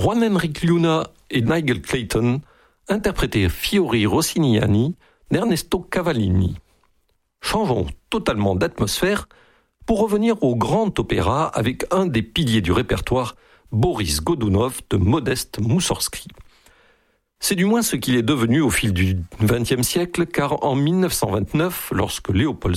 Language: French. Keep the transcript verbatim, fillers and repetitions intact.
Juan Enrique Luna et Nigel Clayton interprétaient Fiori Rossiniani d'Ernesto Cavallini. Changeons totalement d'atmosphère pour revenir au grand opéra avec un des piliers du répertoire, Boris Godunov de Modeste Moussorgsky. C'est du moins ce qu'il est devenu au fil du vingtième siècle, car en mille neuf cent vingt-neuf, lorsque Léopold